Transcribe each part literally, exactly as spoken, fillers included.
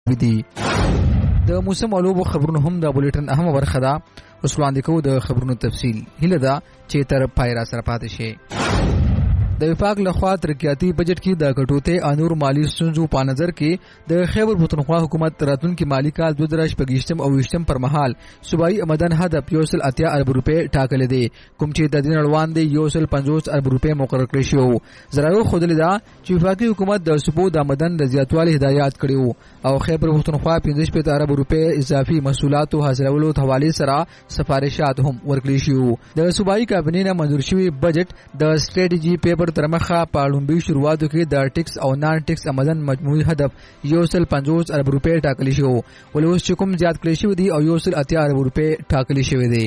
دي. د موسم الوبو خبرونه هم د بولیټن اهم برخه ده. اوس وړاندې کوو د خبرونو تفصیل. هیله ده چې تر پای را سره پاتې شئ. د وفاق لخوا ترقیاتي بجټ کې د کټوته انور مالی ستونزو په نظر کې د خیبر پښتونخوا حکومت راتلونکي مالی کال دوه زره شپږ او ویشتم پر مهال صوبایي آمدن هدف یو سل اتیا ارب روپۍ ټاکل دي، کوم چې د دې اړوند یو سل پنځوس ارب روپۍ مقرر کړی شو. زراعو خودلی دا چې وفاقي حکومت د صوبو د آمدن د زیاتوالي هدایت کړیو او خیبر پښتونخوا پنځه شپږ ارب روپۍ اضافي محصولاتو حاصلولو حواله سره سفارشات هم ورکړي شو. د صوبایي کابینې نه منظور شوی بجټ د سټریټیجی پیپر ترمخه په لومبي شروعاتو کې د ټیکس او نان ټیکس آمدن مجموعي هدف یو سل پنځوس ارب روپۍ ټاکل شو، ولې اوس چې کوم زیات کړی شوی دی او یو سل اتیا ارب روپۍ ټاکل شوی دی.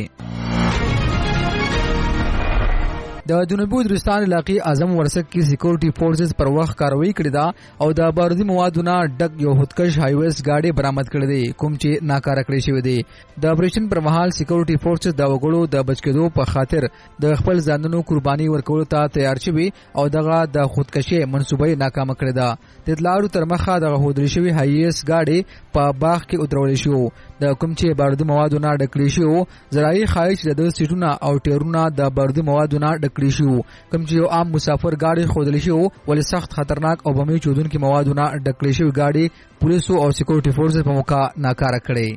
د جنوبي وزیرستان علاقې اعظم ورسک کې سکیورټي فورسز پر وخت کاروایی کړې ده او د بارودي موادونو ډک یو خودکش هایویز گاډي برآمد کړې دي، کوم چې ناکاره کړی شوی دی. د اپریشن پر مهال سکیورټي فورسز د وګړو د بچکیدو په خاطر د خپل ځانونو قرباني ورکولو ته تیار شوي او دغه د خودکشي منصوبې ناکامه کړې ده. د اطلاعاتو تر مخه د هودري شوی هایویز گاډي په باغ کې ودرول شو، د کوم چې بارودي موادونو ډکړي شو. زراعي خایش د سیټونو او ټیرونو د بارودي موادونو کړی شو، کوم چې یو عام مسافر گاډي خودلی شو ولې سخت خطرناک او بمي چودونکو موادونو ډکړي شو گاډي پولیسو او سکیورټي فورسز په موقع ناکاره کړي.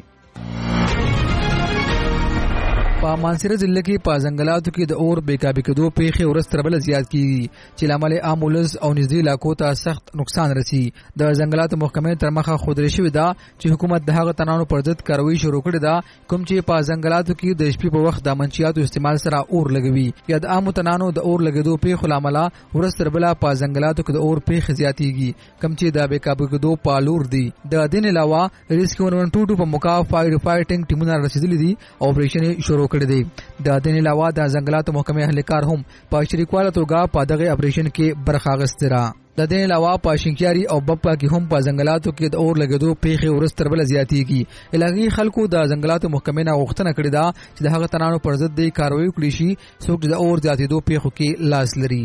په مانسره ضلع کې په ځنګلاتو کې د اور بیکابي کېدو پیښې ورځ تر بله زیات کیږي چې لامل عام ولس او نږدې علاقو ته سخت نقصان رسي. د ځنګلاتو محکمې تر مخه خودري شوې ده چې حکومت د هغه تنانو پر ضد کاروایی شروع کړې ده کوم چې په ځنګلاتو کې د شپې په وخت د منشیاتو استعمال سره اور لګوي یا د عامو تنانو د اور لګېدو پیښو لامل ورځ تر بله په ځنګلاتو کې د اور پیښې زیاتېږي، کوم چې د بیکابي کېدو په لور دي. د دې علاوه ریسکیو ون ټو ټو په موقع فایر فایټینګ ټیمونه رسیدلي دي او اپریشن شروع کړی دی. د دې علاوه د ځنګلاتو محکمې اهلکار هم په شریکواله توګه په دغه اپریشن کې برخه اخیستې ده. د دې علاوه په شینکیاري او بپا کې هم په ځنګلاتو کې د اور لګېدو پیښې ورځ تر بله زیاتېږي. علاقايي خلکو د ځنګلاتو محکمې نه غوښتنه کړې ده چې د هغه تنانو پر ضد د کاروایی وکړي شي څوک چې د اور زیاتېدو پیښو کې لاس لري.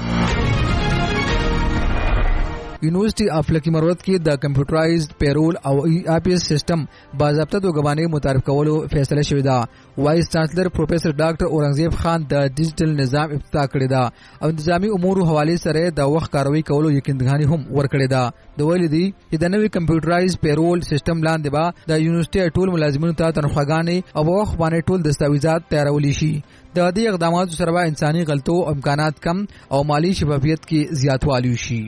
یونیورسيټي اف لکی مروت کې د کمپیوټرایزد پیرول او ای آی پی ایس سیستم باضابطه توګه باندې متعارف کولو فیصله شوې ده. وایس چانسلر پروفیسر ډاکټر اورنګزیب خان د ډیجیټل نظام افتتاح کړی ده او نظامی امور حواله سره د وخت کاروایی کولو یقیندګاني هم ورکړی ده. د ویل دي چې د نوې کمپیوټرایزد پیرول سیستم لاندې به د یونیورسيټي ټول ملازمینو ته تنخواګانې او وخت باندې ټول دستاویزات تیارول شي. د دې اقداماتو سره انساني غلطو او امکانات کم او مالی شفافیت کې زیاتوالی شي.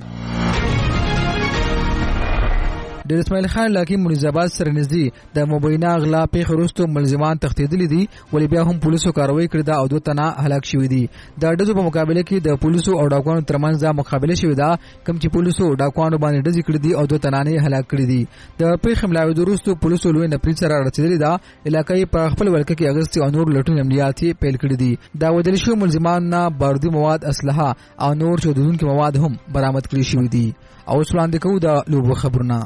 د اسماعیل خان لاکی منیزاباد سره نږدې د مبینه غلا پیښې وروسته ملزمان تښتېدلي دي ولې بیا هم پولیسو کاروایی کړې ده او دوه تنه هلاک شوي دي. د ډزو په مقابله کې د پولیسو او ډاکوانو ترمنځ دا مقابله شوې ده کوم چې پولیسو ډاکوانو باندې ډزې کړې دي او دوه تنانې هلاک کړي دي. د پیښې ملاوېدو وروسته پولیسو لوی نفرین سره رسېدلي ده، علاقه یې په خپل ولکه کې اغوستې او نور لټون عملیات یې پیل کړي دي. د وژل شوو ملزمانو نه بارودي مواد، اسلحه او نور چودونکي مواد هم برآمد کړي شوي دي. او اوس وړاندې کوو د لوبو خبرونه.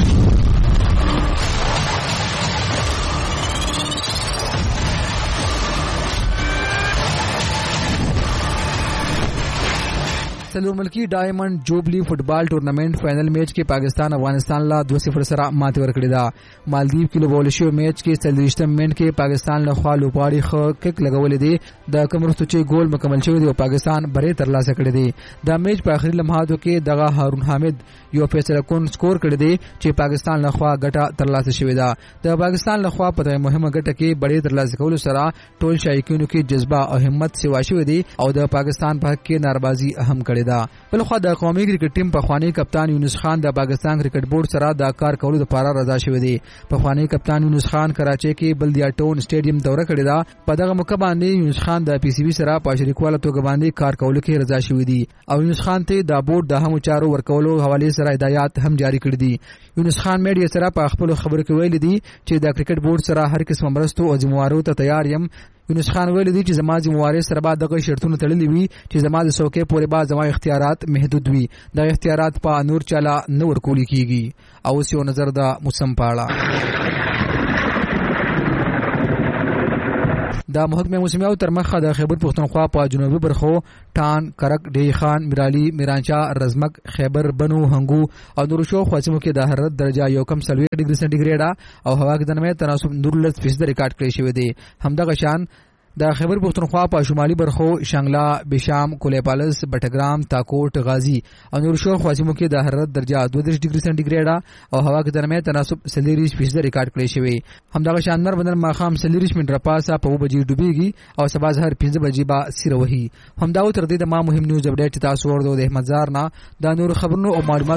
سلور ملکی ډایمنډ جوبلی فوټبال ټورنمنٹ فائنل میچ کې پاکستان افغانستان لا دو صفر سره ماتې ورکړې ده. مالدیو کې لوبول شوی میچ کې څلوېښتم منټ کې پاکستان له خوا لوبغاړي ښه کیک لګولې دي، د کوم وروسته چې ګول مکمل شوی دی او پاکستان بری ترلاسه کړی دی. د میچ په اخري لمحاتو کې دغه هارون حامد یو فیصله کون سکور کړی دی چې پاکستان له خوا ګټه ترلاسه شوې ده. د پاکستان له خوا په مهمه ګټه کې بری ترلاسه کولو سره ټول شایقینو کې جذبه او همت سیوا شوی دی او د پاکستان په حق کې ناربازي اهم کړی ده. بلخوا د قومي کرکټ ټیم په خوانی کپتان یونس خان د پاکستان کرکټ بورډ سره د کار کولو لپاره رضا شوی دی. په خوانی کپتان یونس خان کراچي کې بلدیا ټاون سټیډیم دوره کړې ده. په دغه موقع باندې یونس خان د پی سی بي سره په شریکواله توګه باندې کار کولو کې رضا شوی دی او یونس خان ته د بورډ د هم چارو ورکولو حواله سره هدایات هم جاری کړی دي. یونس خان میډیا سره په خپل خبرو کې ویل دي چې د کرکټ بورډ سره هر قسم مرستو او ذمہوارو ته تیار یم. یونس خان ویل دي چې زما ذمہواري سره بعد دغه شرطونه تړلې وي چې زما د څوکۍ پورې با زما اختیارات محدود وي. د اختیارات په نور چاله نه ورکول کیږي. او اوس یو نظر د موسم په اړه. د محکمه موسمیو تر مخه د خیبر پختونخوا په جنوبي برخو ټان کرک ډی خان میرالی میرانچا رزمک خیبر بنو هنګو او نورشو خواسمو کې د حرارت درجه یو کم سلوي ډیګري سنټیګریډ او هوا کې د نمې تناسب نورلس فیصد ریکارډ کړی شوی دی. همدغه شان د خیبر پختونخوا په شمالي برخو شنګلا بشام کولیپالس بټګرام تاکوټ غازی او نورشو خواسمو کې د حرارت درجه دوه دېرش ډیګري سنټیګریډ او هوا کې د نمې تناسب سلیریش فیصد ریکارډ کړی شوی. همدغه شان نر بدن ماخام سلیریش منډه پاسه په بجې ډوبېږي او سبا زهر پنځه بجې با سیره وهي. همداو تر دې د ما مهم نیوز اپډیټ تاسو ورته د احمد زار نه د نور خبرونو او معلومات